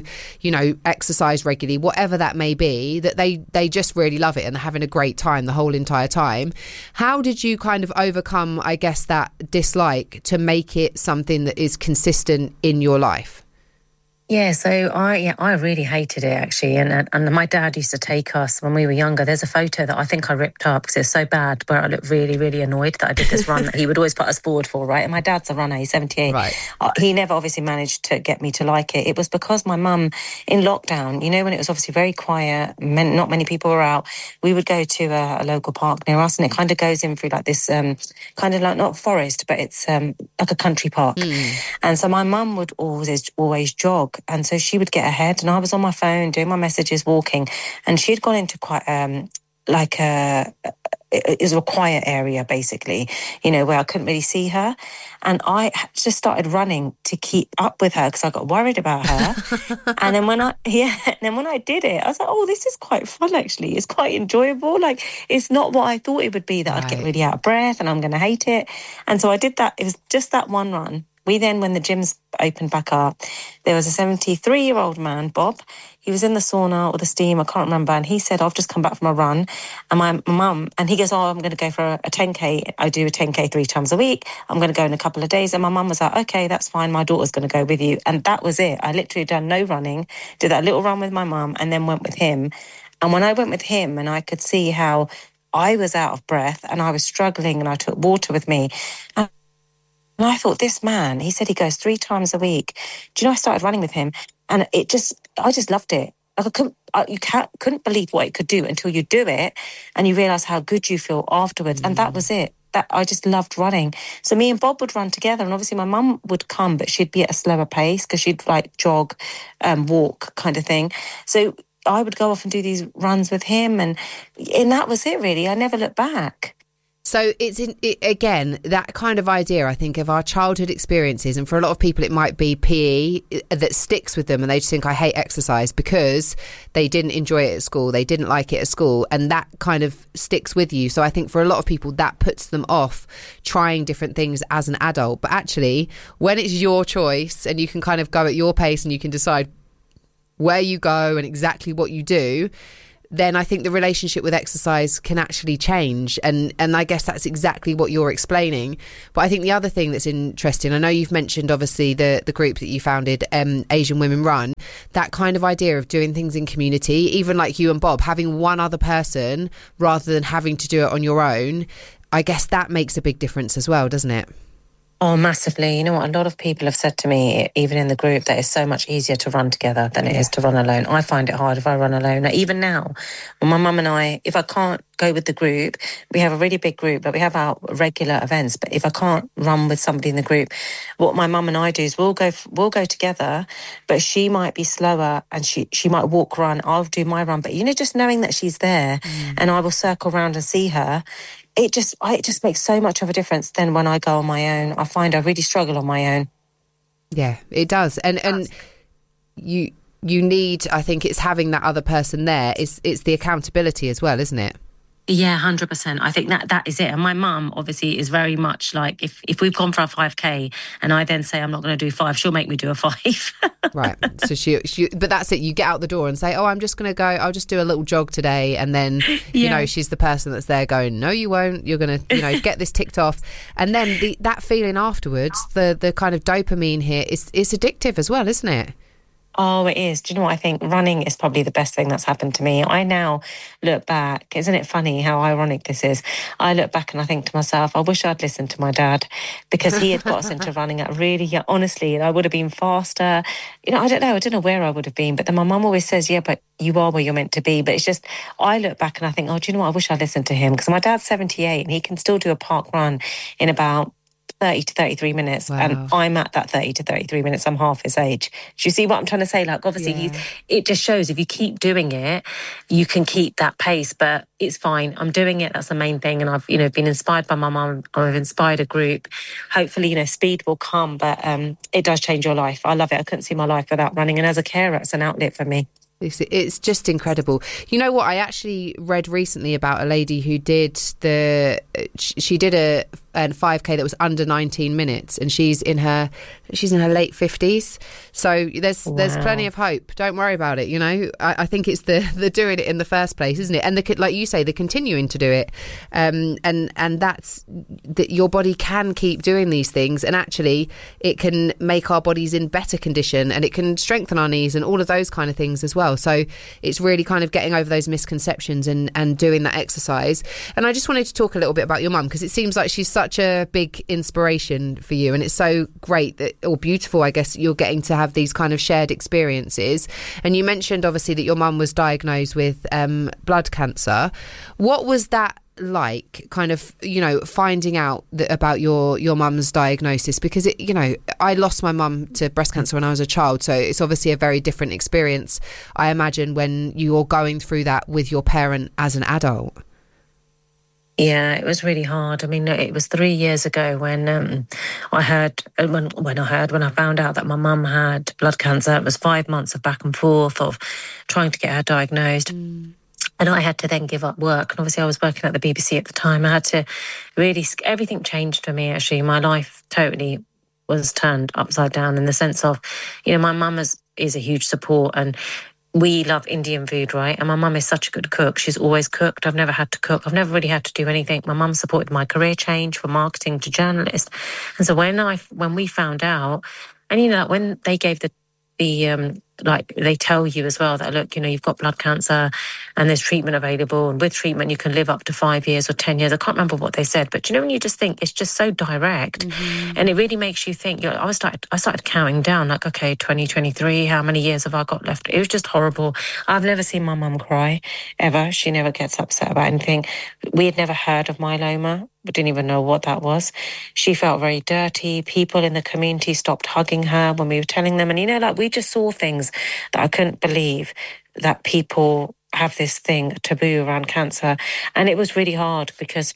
exercise regularly, whatever that may be, that they just really love it and they're having a great time the whole entire time. How did you kind of overcome, I guess, that dislike to make it something that is consistent in your life? Yeah, so I really hated it, actually. And my dad used to take us when we were younger. There's a photo that I think I ripped up because it's so bad, where I looked really, really annoyed that I did this run that he would always put us forward for, right? And my dad's a runner, he's 78. Right. He never obviously managed to get me to like it. It was because my mum, in lockdown, when it was obviously very quiet, not many people were out, we would go to a local park near us, and it kind of goes in through like this kind of like, not forest, but it's like a country park. And so my mum would always jog. And so she would get ahead and I was on my phone doing my messages, walking, and she'd gone into quite it was a quiet area, basically, where I couldn't really see her. And I just started running to keep up with her because I got worried about her. And then when I did it, I was like, oh, this is quite fun, actually. It's quite enjoyable. Like, it's not what I thought it would be, that I'd get really out of breath and I'm going to hate it. And so I did that. It was just that one run. We then, when the gyms opened back up, there was a 73-year-old man, Bob. He was in the sauna or the steam, I can't remember, and he said, I've just come back from a run. And my mum, and he goes, I'm going to go for a 10K. I do a 10K 3 times a week. I'm going to go in a couple of days. And my mum was like, okay, that's fine. My daughter's going to go with you. And that was it. I literally done no running, did that little run with my mum, and then went with him. And when I went with him and I could see how I was out of breath and I was struggling, and I took water with me, and I thought, this man, he said he goes 3 times a week. Do you know, I started running with him and I just loved it. Like couldn't believe what it could do until you do it and you realise how good you feel afterwards. And that was it. That I just loved running. So me and Bob would run together, and obviously my mum would come, but she'd be at a slower pace because she'd like jog, walk kind of thing. So I would go off and do these runs with him, and that was it really. I never looked back. So again, that kind of idea, I think, of our childhood experiences, and for a lot of people it might be PE that sticks with them, and they just think, I hate exercise because they didn't enjoy it at school, they didn't like it at school, and that kind of sticks with you. So I think for a lot of people that puts them off trying different things as an adult. But actually, when it's your choice and you can kind of go at your pace and you can decide where you go and exactly what you do, then I think the relationship with exercise can actually change. And I guess that's exactly what you're explaining. But I think the other thing that's interesting, I know you've mentioned obviously the group that you founded, Asian Women Run, that kind of idea of doing things in community, even like you and Bob, having one other person rather than having to do it on your own. I guess that makes a big difference as well, doesn't it? Oh, massively. You know what? A lot of people have said to me, even in the group, that it's so much easier to run together than it is to run alone. I find it hard if I run alone. Even now, when my mum and I, if I can't go with the group, we have a really big group, but we have our regular events. But if I can't run with somebody in the group, what my mum and I do is we'll go together, but she might be slower and she might walk, run. I'll do my run. But, just knowing that she's there and I will circle around and see her, it just makes so much of a difference than when I go on my own. I find I really struggle on my own. Yeah, it does. And you need, I think it's having that other person there. It's the accountability as well, isn't it? Yeah, 100%. I think that is it. And my mum obviously is very much like, if we've gone for a 5K and I then say I'm not going to do 5, she'll make me do a 5. Right. So she, but that's it. You get out the door and say, oh, I'm just going to go, I'll just do a little jog today. And then, she's the person that's there going, no, you won't. You're going to, get this ticked off. And then that feeling afterwards, the kind of dopamine here is addictive as well, isn't it? Oh, it is. Do you know what I think? Running is probably the best thing that's happened to me. I now look back. Isn't it funny how ironic this is? I look back and I think to myself, I wish I'd listened to my dad, because he had got us into running at really young, honestly, and I would have been faster. I don't know where I would have been. But then my mum always says, yeah, but you are where you're meant to be. But it's just, I look back and I think, oh, do you know what? I wish I'd listened to him, because my dad's 78 and he can still do a park run in about 30 to 33 minutes. Wow. And I'm at that 30 to 33 minutes. I'm half his age. Do you see what I'm trying to say? Like, obviously, it just shows if you keep doing it, you can keep that pace. But it's fine. I'm doing it. That's the main thing. And I've, been inspired by my mum. I've inspired a group. Hopefully, speed will come. But it does change your life. I love it. I couldn't see my life without running. And as a carer, it's an outlet for me. It's just incredible. You know what? I actually read recently about a lady who did a 5K that was under 19 minutes, and she's in her late 50s. So there's plenty of hope. Don't worry about it. I think it's the doing it in the first place, isn't it? And like you say, the continuing to do it, and that's that your body can keep doing these things, and actually it can make our bodies in better condition, and it can strengthen our knees and all of those kind of things as well. So it's really kind of getting over those misconceptions and doing that exercise. And I just wanted to talk a little bit about your mum, because it seems like she's such a big inspiration for you, and it's so great or beautiful, I guess, you're getting to have these kind of shared experiences. And you mentioned obviously that your mum was diagnosed with blood cancer. What was that like, kind of, finding out about your mum's diagnosis? Because I lost my mum to breast cancer when I was a child, so it's obviously a very different experience, I imagine, when you're going through that with your parent as an adult. Yeah, it was really hard. I mean, it was 3 years ago when I found out that my mum had blood cancer. It was 5 months of back and forth of trying to get her diagnosed. And I had to then give up work. And obviously I was working at the BBC at the time. I had to really, everything changed for me, actually. My life totally was turned upside down, in the sense of, my mum is a huge support, and we love Indian food, right? And my mum is such a good cook. She's always cooked. I've never had to cook. I've never really had to do anything. My mum supported my career change from marketing to journalist. And so when we found out, and when they gave the like they tell you as well that, look, you've got blood cancer and there's treatment available, and with treatment you can live up to 5 years or 10 years. I can't remember what they said, but when you just think it's just so direct, and it really makes you think. I started counting down, like, okay, 2023, how many years have I got left? It was just horrible. I've never seen my mum cry ever. She never gets upset about anything. We had never heard of myeloma. We didn't even know what that was. She felt very dirty. People in the community stopped hugging her when we were telling them. And, like, we just saw things that I couldn't believe, that people have this thing, a taboo around cancer. And it was really hard because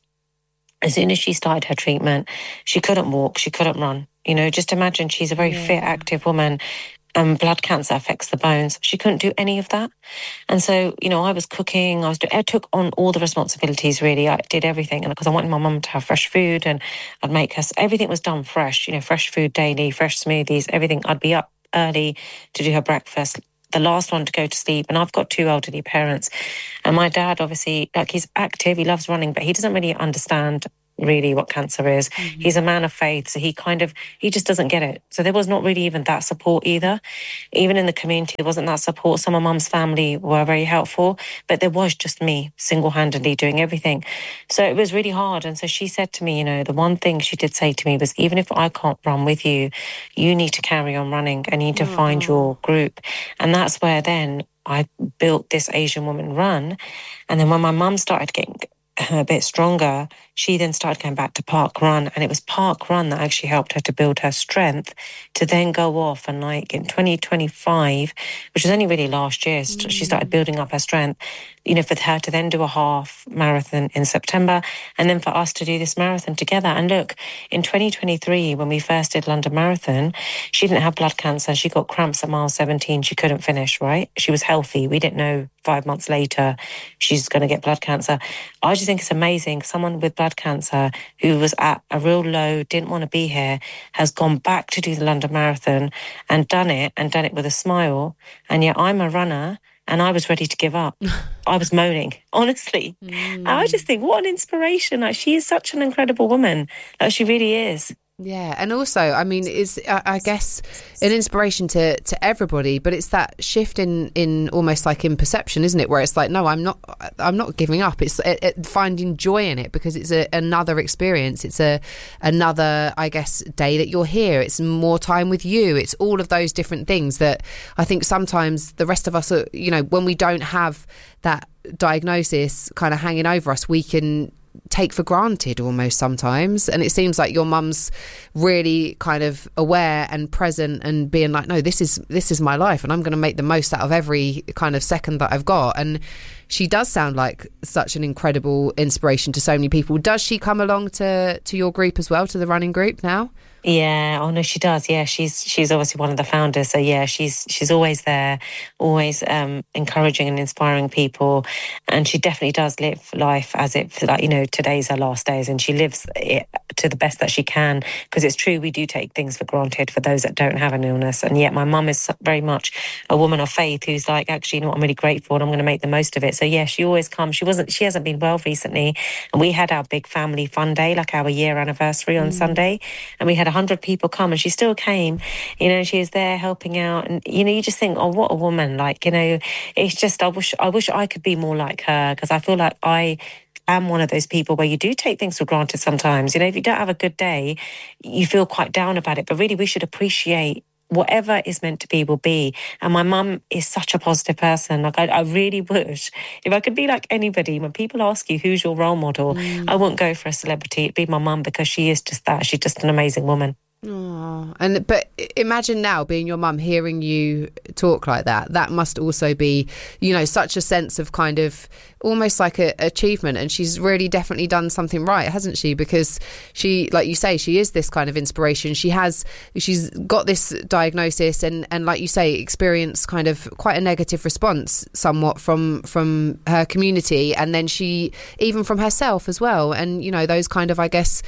as soon as she started her treatment, she couldn't walk, she couldn't run. Just imagine, she's a very fit, active woman. Blood cancer affects the bones. She couldn't do any of that. And so, I was cooking, I took on all the responsibilities, really. I did everything. And because I wanted my mum to have fresh food, and I'd make her, everything was done fresh, fresh food daily, fresh smoothies, everything. I'd be up early to do her breakfast, the last one to go to sleep. And I've got 2 elderly parents. And my dad, obviously, like, he's active, he loves running, but he doesn't really understand really what cancer is. He's a man of faith, so he just doesn't get it. So there was not really even that support either. Even in the community, there wasn't that support. Some of Mum's family were very helpful, but there was just me single-handedly doing everything. So it was really hard. And so she said to me, the one thing she did say to me was, even if I can't run with you, you need to carry on running and you need to find your group. And that's where then I built this Asian Woman Run. And then when my mum started getting a bit stronger, she then started going back to Park Run, and it was Park Run that actually helped her to build her strength to then go off and, like, in 2025, which was only really last year, she started building up her strength, for her to then do a half marathon in September, and then for us to do this marathon together. And look, in 2023, when we first did London Marathon, she didn't have blood cancer. She got cramps at mile 17. She couldn't finish, right? She was healthy. We didn't know 5 months later she's going to get blood cancer. I just think it's amazing. Someone with blood cancer who was at a real low, didn't want to be here, has gone back to do the London Marathon and done it with a smile. And yet I'm a runner and I was ready to give up. I was moaning, honestly. I just think, what an inspiration. Like, she is such an incredible woman. Like, she really is. Yeah, and also, I mean, is I guess an inspiration to everybody, but it's that shift in almost like in perception, isn't it? Where it's like, no, I'm not giving up. It's finding joy in it, because it's another experience. It's another, I guess, day that you're here. It's more time with you. It's all of those different things that I think sometimes the rest of us are, when we don't have that diagnosis kind of hanging over us, we can take for granted almost sometimes. And it seems like your mum's really kind of aware and present and being like, no, this is my life and I'm going to make the most out of every kind of second that I've got. And she does sound like such an incredible inspiration to so many people. Does she come along to your group as well, to the running group now? Yeah, oh no, she does. Yeah, she's obviously one of the founders. So yeah, she's always there, always encouraging and inspiring people, and she definitely does live life as if, like, today's her last days, and she lives it to the best that she can. Because it's true, we do take things for granted for those that don't have an illness, and yet my mum is very much a woman of faith who's like, actually, I'm really grateful and I'm going to make the most of it. So yeah, she always comes. She hasn't been well recently, and we had our big family fun day, like our year anniversary on Sunday, and we had 100 people come, and she still came. She was there helping out, and you just think, oh, what a woman! Like, it's just, I wish I could be more like her, because I feel like I am one of those people where you do take things for granted sometimes. If you don't have a good day, you feel quite down about it. But really, we should appreciate whatever is meant to be will be. And my mum is such a positive person. Like, I really wish if I could be like anybody. When people ask you who's your role model, I wouldn't go for a celebrity. It'd be my mum, because she is just that. She's just an amazing woman. Oh, but imagine now being your mum, hearing you talk like that. That must also be, such a sense of kind of almost like a achievement. And she's really definitely done something right, hasn't she? Because she, like you say, she is this kind of inspiration. She's got this diagnosis and like you say, experienced kind of quite a negative response somewhat from her community, and then she even from herself as well. And those kind of, I guess,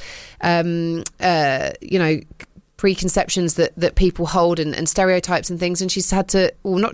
preconceptions that people hold and stereotypes and things, and she's had to, well, not just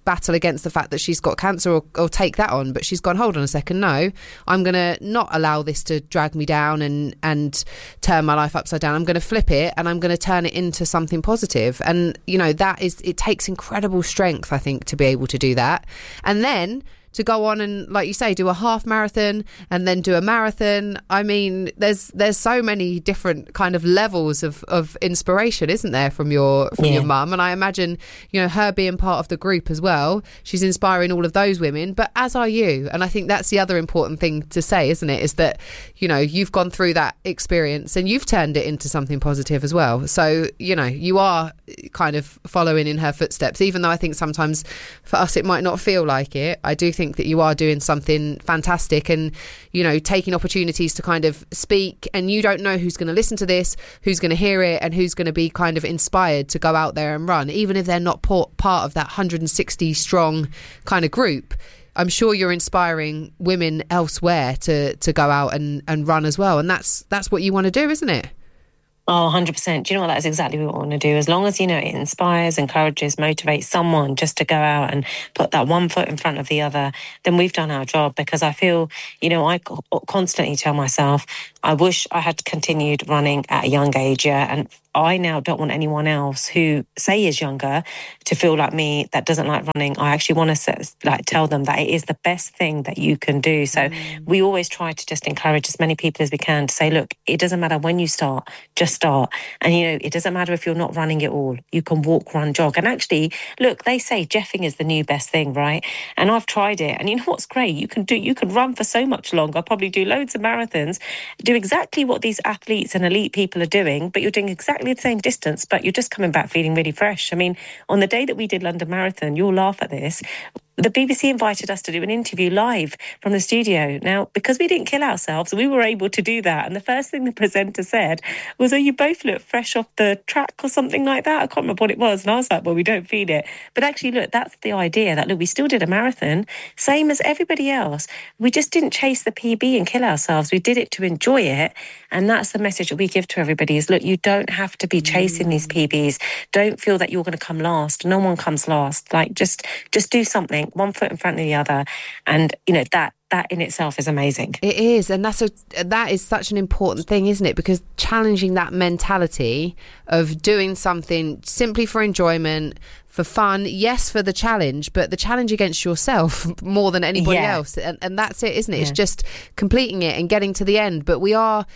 battle against the fact that she's got cancer or take that on, but she's gone, hold on a second, no, I'm going to not allow this to drag me down and turn my life upside down. I'm going to flip it and I'm going to turn it into something positive. And, you know, it takes incredible strength, I think, to be able to do that. And then to go on and, like you say, do a half marathon and then do a marathon. I mean, there's so many different kind of levels of inspiration, isn't there, from your mum? And I imagine, you know, her being part of the group as well, she's inspiring all of those women, but as are you. And I think that's the other important thing to say, isn't it, is that, you know, you've gone through that experience and you've turned it into something positive as well. So, you know, you are kind of following in her footsteps, even though I think sometimes for us it might not feel like it. I do think that you are doing something fantastic and, you know, taking opportunities to kind of speak, and you don't know who's going to listen to this, who's going to hear it, and who's going to be kind of inspired to go out there and run, even if they're not part of that 160 strong kind of group. I'm sure you're inspiring women elsewhere to go out and run as well, and that's what you want to do, isn't it? Oh, 100%. Do you know what? That's exactly what I want to do. As long as, you know, it inspires, encourages, motivates someone just to go out and put that one foot in front of the other, then we've done our job. Because I feel, you know, I constantly tell myself, I wish I had continued running at a young age, yeah, and I now don't want anyone else who, say, is younger to feel like me that doesn't like running. I actually want to tell them that it is the best thing that you can do. So we always try to just encourage as many people as we can to say, look, it doesn't matter when you start, just start. And, you know, it doesn't matter if you're not running at all. You can walk, run, jog. And actually, look, they say jeffing is the new best thing, right? And I've tried it. And you know what's great? You can run for so much longer, probably do loads of marathons, do exactly what these athletes and elite people are doing, but you're doing exactly the same distance, but you're just coming back feeling really fresh. I mean, on the day that we did London Marathon, you'll laugh at this, the BBC invited us to do an interview live from the studio. Now, because we didn't kill ourselves, we were able to do that. And the first thing the presenter said was, oh, you both look fresh off the track or something like that. I can't remember what it was. And I was like, well, we don't feel it. But actually, look, that's the idea that, look, we still did a marathon, same as everybody else. We just didn't chase the PB and kill ourselves. We did it to enjoy it. And that's the message that we give to everybody is, look, you don't have to be chasing these PBs. Don't feel that you're going to come last. No one comes last. Like, just do something, one foot in front of the other. And, you know, that in itself is amazing. It is. And that is such an important thing, isn't it? Because challenging that mentality of doing something simply for enjoyment, for fun, yes, for the challenge, but the challenge against yourself more than anybody else. And that's it, isn't it? It's just completing it and getting to the end. But we are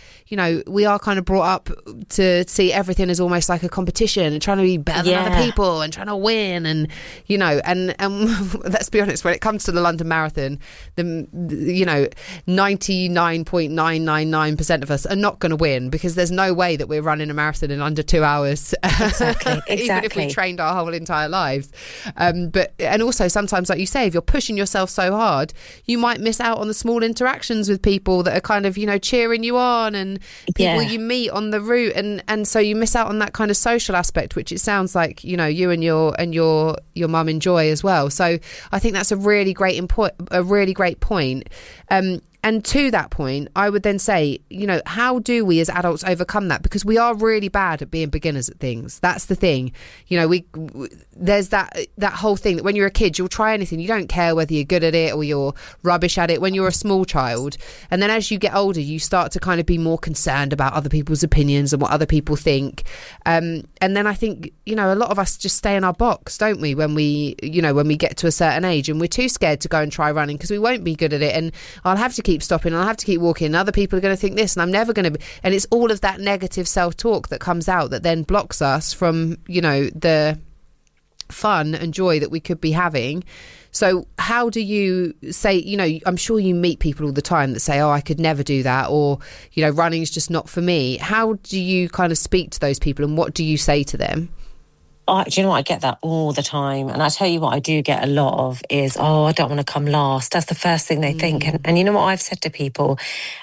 kind of brought up to see everything as almost like a competition and trying to be better than other people and trying to win. And, you know, and let's be honest, when it comes to the London Marathon, 99.999% of us are not going to win, because there's no way that we're running a marathon in under 2 hours. Exactly. Even if we trained our whole entire lives. But also sometimes, like you say, if you're pushing yourself so hard, you might miss out on the small interactions with people that are kind of, you know, cheering you on, and people you meet on the route, and so you miss out on that kind of social aspect, which it sounds like, you know, you and your mum enjoy as well. So I think that's a really great point. And to that point, I would then say, you know, how do we as adults overcome that? Because we are really bad at being beginners at things. That's the thing. You know, there's that whole thing that when you're a kid, you'll try anything. You don't care whether you're good at it or you're rubbish at it when you're a small child. And then as you get older, you start to kind of be more concerned about other people's opinions and what other people think. And then I think, you know, a lot of us just stay in our box, don't we, when we get to a certain age, and we're too scared to go and try running because we won't be good at it. And I'll have to keep stopping, and I'll have to keep walking, and other people are going to think this, and I'm never going to be. And it's all of that negative self-talk that comes out that then blocks us from, you know, the fun and joy that we could be having. So how do you say, you know, I'm sure you meet people all the time that say, oh, I could never do that, or, you know, running's just not for me. How do you kind of speak to those people, and what do you say to them? Do you know what? I get that all the time. And I tell you what I do get a lot of is, oh, I don't want to come last. That's the first thing they think. And you know what I've said to people?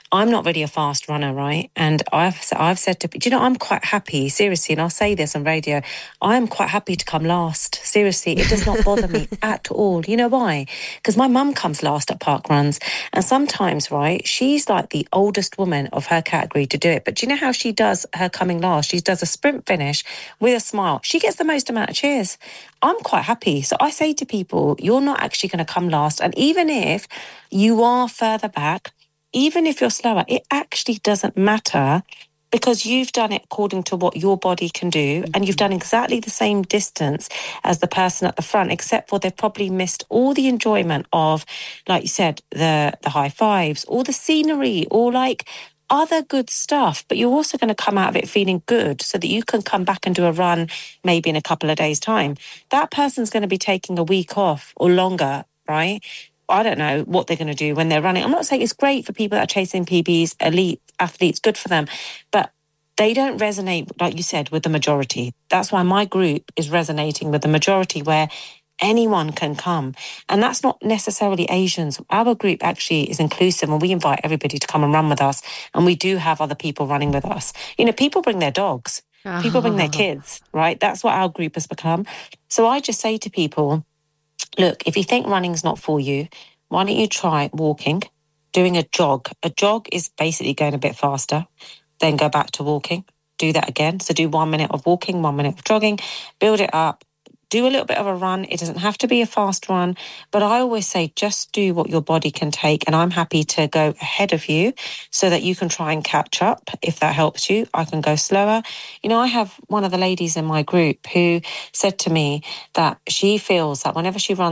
I'm not really a fast runner, right? And I've said to people, I'm quite happy, seriously, and I'll say this on radio, I'm quite happy to come last. Seriously, it does not bother me at all. You know why? Because my mum comes last at park runs, and sometimes, right, she's like the oldest woman of her category to do it. But do you know how she does her coming last? She does a sprint finish with a smile. She gets the most amount of cheers. I'm quite happy. So I say to people, you're not actually going to come last. And even if you are further back, even if you're slower, it actually doesn't matter, because you've done it according to what your body can do, and you've done exactly the same distance as the person at the front, except for they've probably missed all the enjoyment of, like you said, the high fives, or the scenery, or like other good stuff. But you're also going to come out of it feeling good, so that you can come back and do a run maybe in a couple of days' time. That person's going to be taking a week off or longer, right? I don't know what they're going to do when they're running. I'm not saying it's great for people that are chasing PBs, elite athletes, good for them, but they don't resonate, like you said, with the majority. That's why my group is resonating with the majority, where anyone can come. And that's not necessarily Asians. Our group actually is inclusive, and we invite everybody to come and run with us. And we do have other people running with us. People bring their dogs, people bring their kids, right? That's what our group has become. So I just say to people, look, if you think running's not for you, why don't you try walking, doing a jog. A jog is basically going a bit faster, then go back to walking. Do that again. So do 1 minute of walking, 1 minute of jogging, build it up. Do a little bit of a run. It doesn't have to be a fast run, but I always say just do what your body can take, and I'm happy to go ahead of you so that you can try and catch up if that helps you. I can go slower. I have one of the ladies in my group who said to me that she feels that whenever she runs